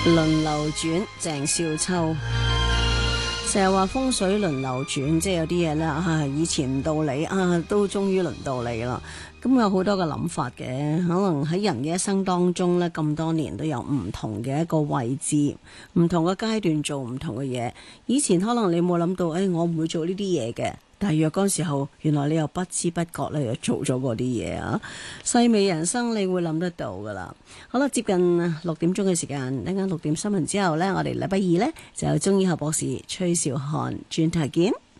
輪流轉，鄭少秋成日話風水輪流轉，即係有啲嘢呢，以前唔到你都終於輪到你啦。咁有好多嘅諗法嘅，可能喺人嘅一生當中呢，咁多年都有唔同嘅一個位置，唔同嘅階段做唔同嘅嘢。以前可能你冇諗到，我唔會做呢啲嘢嘅。但係若干時候，原來你又不知不覺咧，又做咗嗰啲嘢啊！細微人生，你會諗得到噶啦。好啦，接近6點鐘嘅時間，等緊6點新聞之後呢，我哋禮拜二呢就有中醫學博士崔兆漢轉頭見。